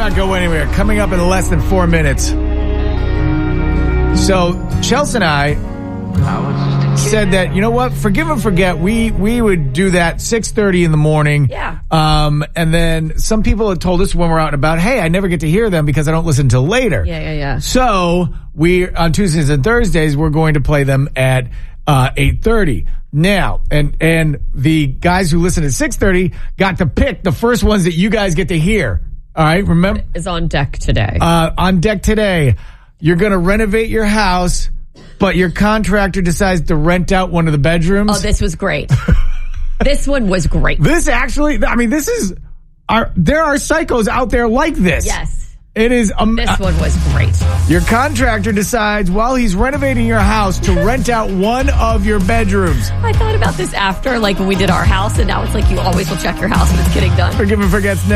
not go anywhere. Coming up in less than 4 minutes. So, Chelsea and I said that, you know what, forgive and forget, we would do that 6:30 in the morning. Yeah. And then some people had told us when we're out and about, hey, I never get to hear them because I don't listen till later. Yeah. So we, on Tuesdays and Thursdays, we're going to play them at 8:30. Now, and the guys who listen at 6:30 got to pick the first ones that you guys get to hear. All right, remember? Is on deck today. On deck today, you're going to renovate your house, but your contractor decides to rent out one of the bedrooms. Oh, this was great. This one was great. This actually, I mean, there are psychos out there like this. Yes. It is. This one was great. Your contractor decides while he's renovating your house to rent out one of your bedrooms. I thought about this after, like when we did our house, and now it's like you always will check your house when it's getting done. Forgive and Forget's next.